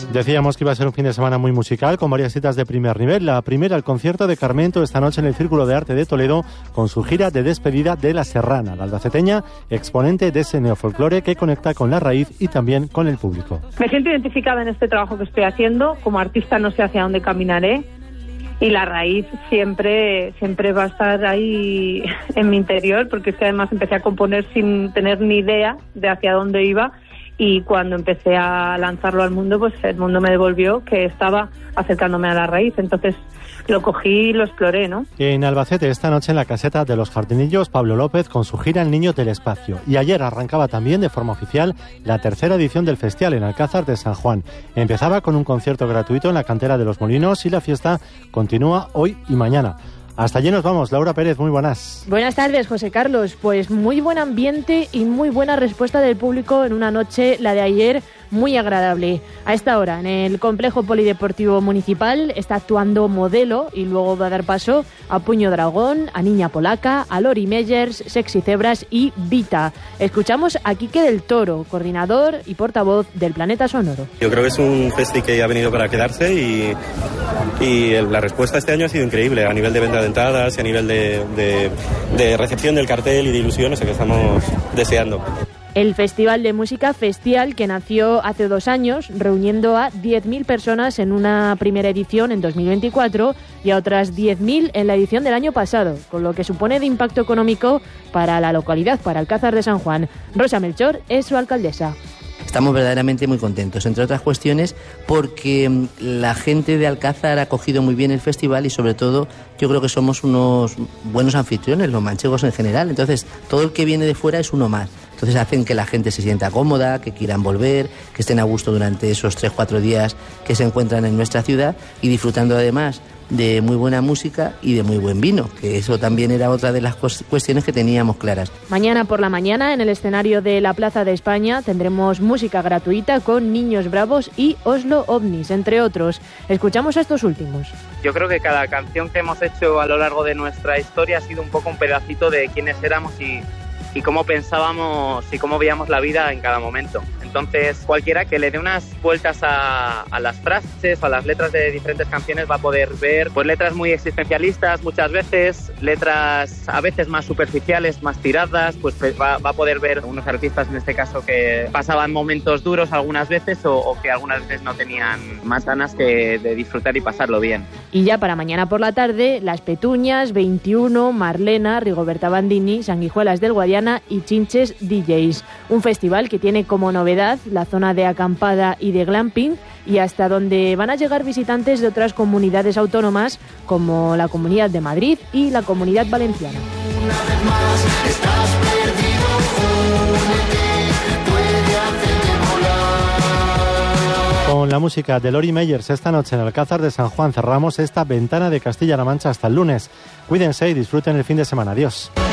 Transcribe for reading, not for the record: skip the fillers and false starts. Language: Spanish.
Decíamos que iba a ser un fin de semana muy musical, con varias citas de primer nivel. La primera, el concierto de Carmento esta noche en el Círculo de Arte de Toledo, con su gira de despedida de La Serrana, la albaceteña, exponente de ese neofolclore que conecta con la raíz y también con el público. Me siento identificada en este trabajo que estoy haciendo. Como artista no sé hacia dónde caminaré, y la raíz siempre va a estar ahí en mi interior, porque es que además empecé a componer sin tener ni idea de hacia dónde iba. Y cuando empecé a lanzarlo al mundo, pues el mundo me devolvió que estaba acercándome a la raíz. Entonces lo cogí y lo exploré, ¿no? En Albacete, esta noche en la caseta de los Jardinillos, Pablo López con su gira El Niño del Espacio. Y ayer arrancaba también de forma oficial la tercera edición del Festival en Alcázar de San Juan. Empezaba con un concierto gratuito en la cantera de los Molinos y la fiesta continúa hoy y mañana. Hasta allí nos vamos. Laura Pérez, muy buenas. Buenas tardes, José Carlos. Pues muy buen ambiente y muy buena respuesta del público en una noche, la de ayer, muy agradable. A esta hora, en el Complejo Polideportivo Municipal, está actuando Modelo y luego va a dar paso a Puño Dragón, a Niña Polaca, a Lori Meyers, Sexy Zebras y Vita. Escuchamos a Quique del Toro, coordinador y portavoz del Planeta Sonoro. Yo creo que es un festi que ha venido para quedarse y la respuesta este año ha sido increíble a nivel de venta de entradas y a nivel de recepción del cartel y de ilusiones que estamos deseando. El Festival de Música Festial, que nació hace 2 años, reuniendo a 10.000 personas en una primera edición en 2024 y a otras 10.000 en la edición del año pasado, con lo que supone de impacto económico para la localidad, para Alcázar de San Juan. Rosa Melchor es su alcaldesa. Estamos verdaderamente muy contentos, entre otras cuestiones porque la gente de Alcázar ha acogido muy bien el festival y sobre todo yo creo que somos unos buenos anfitriones, los manchegos en general. Entonces todo el que viene de fuera es uno más. Entonces hacen que la gente se sienta cómoda, que quieran volver, que estén a gusto durante esos 3-4 días que se encuentran en nuestra ciudad y disfrutando además de muy buena música y de muy buen vino, que eso también era otra de las cuestiones que teníamos claras. Mañana por la mañana, en el escenario de la Plaza de España, tendremos música gratuita con Niños Bravos y Oslo Ovnis, entre otros. Escuchamos a estos últimos. Yo creo que cada canción que hemos hecho a lo largo de nuestra historia ha sido un poco un pedacito de quiénes éramos y cómo pensábamos y cómo veíamos la vida en cada momento. Entonces, cualquiera que le dé unas vueltas a las frases o a las letras de diferentes canciones va a poder ver pues letras muy existencialistas muchas veces, letras a veces más superficiales, más tiradas, pues va a poder ver unos artistas en este caso que pasaban momentos duros algunas veces o que algunas veces no tenían más ganas que de disfrutar y pasarlo bien. Y ya para mañana por la tarde, Las Petuñas, 21, Marlena, Rigoberta Bandini, Sanguijuelas del Guadiana y Chinches DJs. Un festival que tiene como novedad la zona de acampada y de glamping y hasta donde van a llegar visitantes de otras comunidades autónomas como la Comunidad de Madrid y la Comunidad Valenciana. Con la música de Lori Meyers esta noche en Alcázar de San Juan cerramos esta ventana de Castilla-La Mancha hasta el lunes. Cuídense y disfruten el fin de semana. Adiós.